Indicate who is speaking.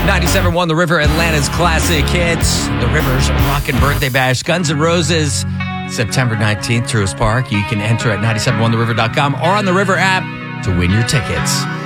Speaker 1: 97.1 The River, Atlanta's classic hits. The River's Rockin' Birthday Bash. Guns N' Roses, September 19th, Truist Park. You can enter at 971theriver.com or on the River app to win your tickets.